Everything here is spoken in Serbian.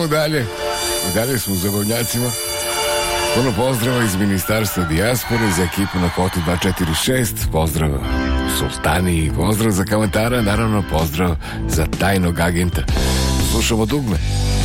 dalje. Dalje smo u zabavnjacima. Puno pozdrava iz Ministarstva dijaspore za ekipu na Koti 246. Pozdrav Sultani i pozdrav za Kamatara. Naravno pozdrav za tajnog agenta. Slušamo Dugme.